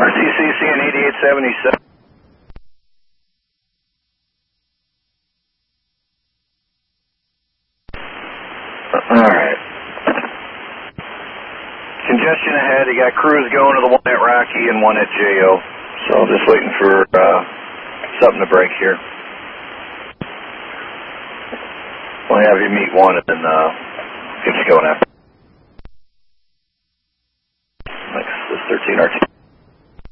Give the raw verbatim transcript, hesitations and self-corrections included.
R T C seeing eighty-eight seventy-seven. Alright. Congestion ahead. You got crews going to the one at Rocky and one at J O. So just waiting for uh, something to break here. We'll have you meet one and then uh, get you going after. Next is thirteen R T.